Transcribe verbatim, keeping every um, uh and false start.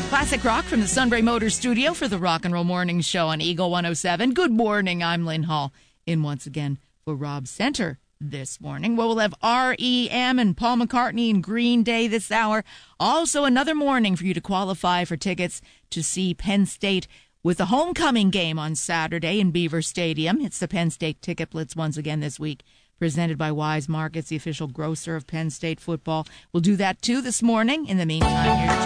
Classic rock from the Sunbury Motors studio for the Rock and Roll Morning Show on Eagle one oh seven. Good morning, I'm Lynn Hall, in once again for Rob Center this morning. Well, we'll have R E M and Paul McCartney and Green Day this hour. Also another morning for you to qualify for tickets to see Penn State with the homecoming game on Saturday in Beaver Stadium. It's the Penn State Ticket Blitz once again this week, presented by Wise Markets, the official grocer of Penn State football. We'll do that too this morning. In the meantime, here's